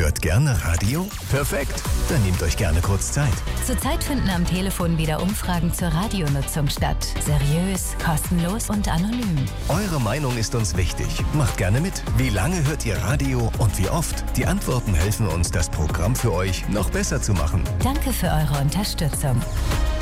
Hört gerne Radio? Perfekt, dann nehmt euch gerne kurz Zeit. Zurzeit finden am Telefon wieder Umfragen zur Radionutzung statt. Seriös, kostenlos und anonym. Eure Meinung ist uns wichtig. Macht gerne mit. Wie lange hört ihr Radio und wie oft? Die Antworten helfen uns, das Programm für euch noch besser zu machen. Danke für eure Unterstützung.